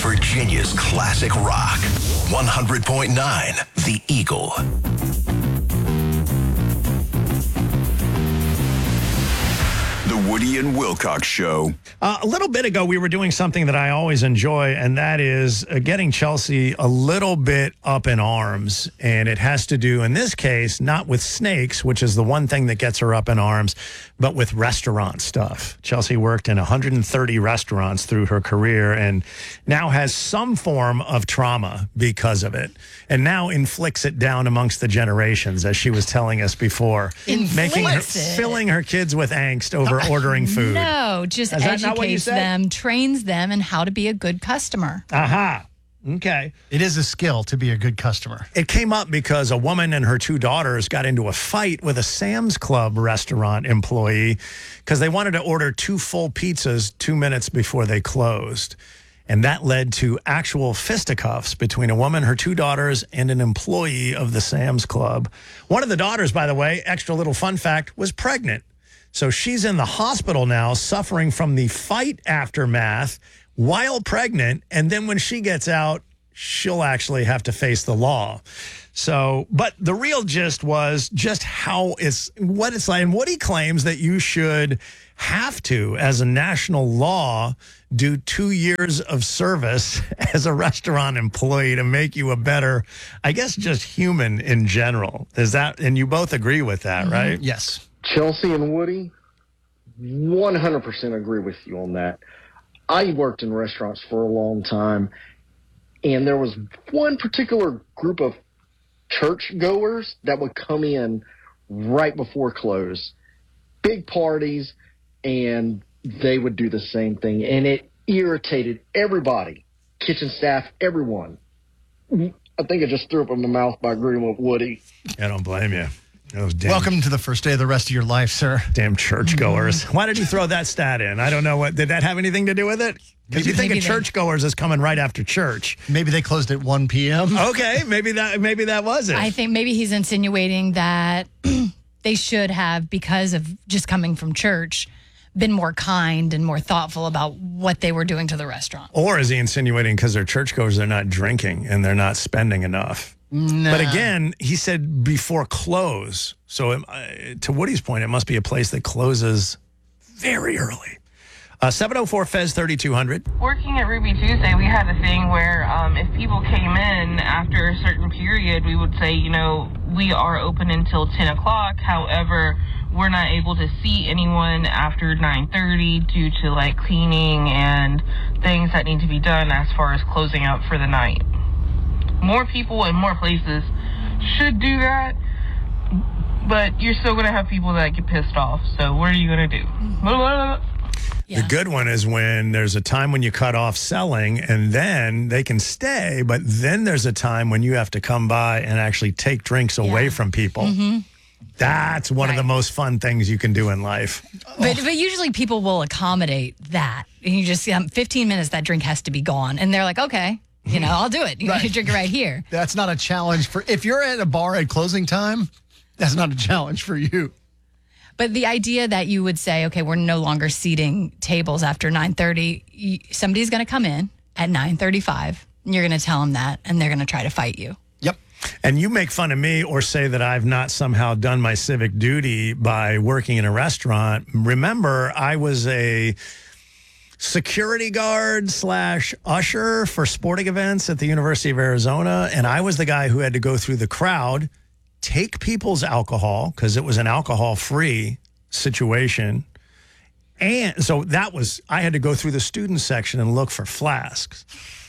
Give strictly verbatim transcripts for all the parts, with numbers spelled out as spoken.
Virginia's classic rock. one hundred point nine The Eagle. The Woody and Wilcox Show. Uh, a little bit ago, we were doing something that I always enjoy, and that is uh, getting Chelsea a little bit up in arms. And it has to do, in this case, not with snakes, which is the one thing that gets her up in arms, but with restaurant stuff. Chelsea worked in one hundred thirty restaurants through her career and now has some form of trauma because of it. And now inflicts it down amongst the generations, as she was telling us before. Inflicts making her, it. filling her kids with angst over ordering food. No, just Is that not what you educates said? them, trains them in how to be a good customer. Aha. Okay. It is a skill to be a good customer. It came up because a woman and her two daughters got into a fight with a Sam's Club restaurant employee because they wanted to order two full pizzas two minutes before they closed. And that led to actual fisticuffs between a woman, her two daughters, and an employee of the Sam's Club. One of the daughters, by the way, extra little fun fact, was pregnant. So she's in the hospital now suffering from the fight aftermath while pregnant. And then when she gets out, she'll actually have to face the law. So, but the real gist was just how it's, what it's like. And Woody claims that you should have to, as a national law, do two years of service as a restaurant employee to make you a better, I guess, just human in general. Is that, and you both agree with that, Mm-hmm. right? Yes. Chelsea and Woody, one hundred percent agree with you on that. I worked in restaurants for a long time, and there was one particular group of church goers that would come in right before close, big parties, and they would do the same thing, and it irritated everybody, kitchen staff, everyone. I think I just threw up in my mouth by agreeing with Woody. I don't blame you. Those damn, Welcome to the first day of the rest of your life, sir. damn churchgoers. Why did you throw that stat in? I don't know. What did that have anything to do with it? Because you think maybe of they- churchgoers as coming right after church. Maybe they closed at one p.m. Okay, maybe that maybe that was it. I think maybe he's insinuating that they should have, because of just coming from church, been more kind and more thoughtful about what they were doing to the restaurant. Or is he insinuating because they're churchgoers, they're not drinking and they're not spending enough? Nah. But again, he said before close. So it, uh, to Woody's point, it must be a place that closes very early. Uh, seven oh four Fez thirty-two hundred. Working at Ruby Tuesday, we had a thing where um, if people came in after a certain period, we would say, you know, we are open until ten o'clock. However, we're not able to see anyone after nine thirty due to like cleaning and things that need to be done as far as closing out for the night. More people and more places should do that, but you're still going to have people that get pissed off. So what are you going to do? Yeah. The good one is when there's a time when you cut off selling and then they can stay, but then there's a time when you have to come by and actually take drinks away Yeah. from people. Mm-hmm. That's one of the Right. most fun things you can do in life. But, but usually people will accommodate that. And you just see um, fifteen minutes, that drink has to be gone. And they're like, okay, you know, I'll do it. You Right. can drink it right here. That's not a challenge for, if you're at a bar at closing time, that's not a challenge for you. But the idea that you would say, okay, we're no longer seating tables after nine thirty, somebody's going to come in at nine thirty-five, and you're going to tell them that, and they're going to try to fight you. Yep. And you make fun of me or say that I've not somehow done my civic duty by working in a restaurant. Remember, I was a security guard slash usher for sporting events at the University of Arizona, and I was the guy who had to go through the crowd, take people's alcohol, because it was an alcohol-free situation. And so that was, I had to go through the student section and look for flasks.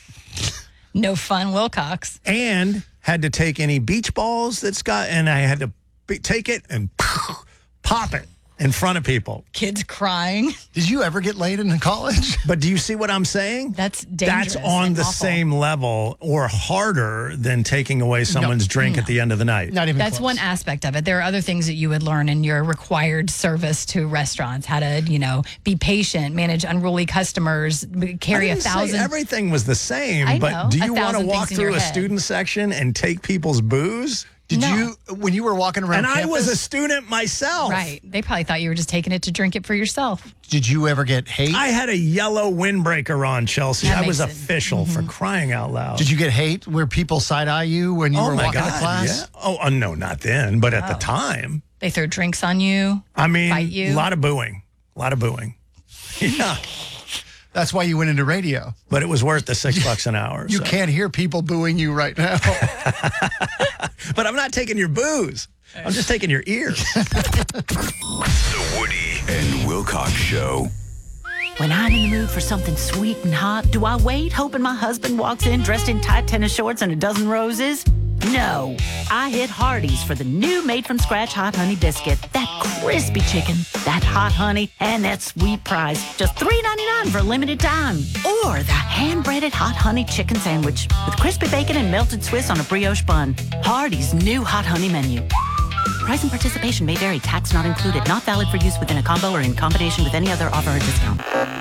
No fun, Wilcox. And had to take any beach balls that's got, and I had to be, take it and pop it in front of people. Kids crying. Did you ever get laid in college? But do you see what I'm saying? That's dangerous. That's on and the awful. same level or harder than taking away someone's drink at the end of the night. Not even That's close. one aspect of it. There are other things that you would learn in your required service to restaurants. How to, you know, be patient, manage unruly customers, carry I a didn't say thousand. everything was the same, I but know, do a you want to thousand walk things in your through a head. student section and take people's booze? Did No. you, when you were walking around And I was a campus, student myself. Right. They probably thought you were just taking it to drink it for yourself. did you ever get hate? I had a yellow windbreaker on, Chelsea. That I was makes it- official for crying out loud. Did you get hate where people side eye you when you oh were my walking God, to class? yeah. Oh, uh, no, not then, but at the time. They throw drinks on you. I mean, Fight you? a lot of booing. A lot of booing. Yeah. That's why you went into radio. But it was worth the six bucks an hour. You so. can't hear people booing you right now. But I'm not taking your booze. I'm just taking your ears. The Woody and Wilcox Show. When I'm in the mood for something sweet and hot, do I wait hoping my husband walks in dressed in tight tennis shorts and a dozen roses? No. I hit Hardee's for the new made-from-scratch Hot Honey Biscuit. That crispy chicken, that hot honey, and that sweet price. Just three ninety-nine for a limited time. Or the hand-breaded Hot Honey Chicken Sandwich with crispy bacon and melted Swiss on a brioche bun. Hardee's new Hot Honey menu. Price and participation may vary. Tax not included. Not valid for use within a combo or in combination with any other offer or discount.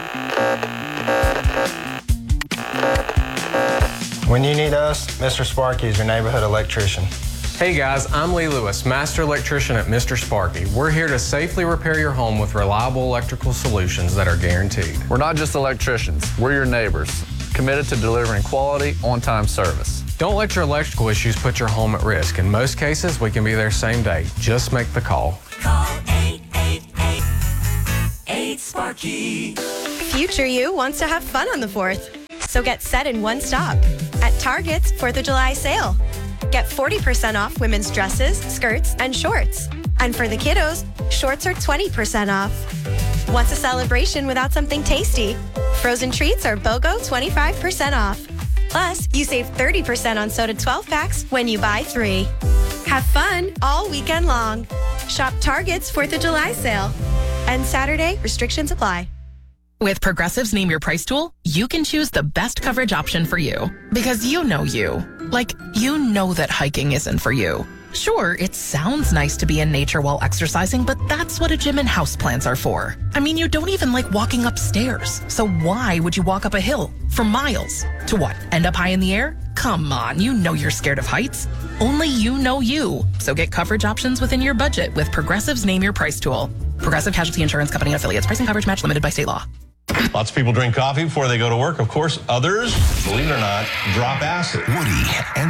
When you need us, Mister Sparky is your neighborhood electrician. Hey guys, I'm Lee Lewis, Master Electrician at Mister Sparky. We're here to safely repair your home with reliable electrical solutions that are guaranteed. We're not just electricians, we're your neighbors, committed to delivering quality, on-time service. Don't let your electrical issues put your home at risk. In most cases, we can be there same day. Just make the call. Call eight eight eight, eight Sparky. Future you wants to have fun on the fourth. So get set in one stop at Target's fourth of July sale. Get forty percent off women's dresses, skirts, and shorts. And for the kiddos, shorts are twenty percent off. What's a celebration without something tasty? Frozen treats are BOGO twenty-five percent off. Plus, you save thirty percent on soda twelve packs when you buy three. Have fun all weekend long. Shop Target's fourth of July sale. And Saturday, restrictions apply. With Progressive's Name Your Price tool, you can choose the best coverage option for you. Because you know you. Like, you know that hiking isn't for you. Sure, it sounds nice to be in nature while exercising, but that's what a gym and houseplants are for. I mean, you don't even like walking upstairs. So why would you walk up a hill for miles? To what, end up high in the air? Come on, you know you're scared of heights. Only you know you. So get coverage options within your budget with Progressive's Name Your Price tool. Progressive Casualty Insurance Company and affiliates. Price and coverage match limited by state law. Lots of people drink coffee before they go to work. Of course, others, believe it or not, drop acid. Woody and